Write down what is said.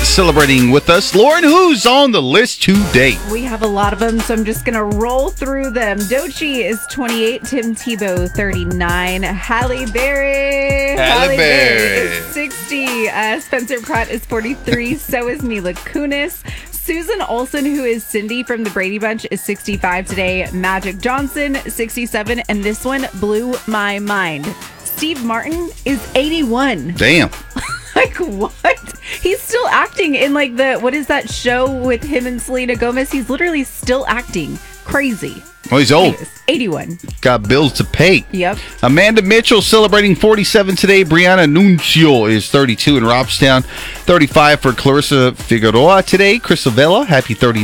celebrating with us. Lauren, who's on the list today? We have a lot of them, so I'm just going to roll through them. Doechii is 28, Tim Tebow 39, Halle Berry. Halle Berry is 60, Spencer Pratt is 43, so is Mila Kunis. Susan Olsen, who is Cindy from the Brady Bunch, is 65 today. Magic Johnson, 67, and this one blew my mind. Steve Martin is 81. Damn. Like, what? He's still acting in, like, what is that show with him and Selena Gomez? He's literally still acting. Crazy. Well, he's old. 81. Got bills to pay. Yep. Amanda Mitchell celebrating 47 today. Brianna Nuncio is 32 in Robstown. 35 for Clarissa Figueroa today. Chris Avella, happy 39.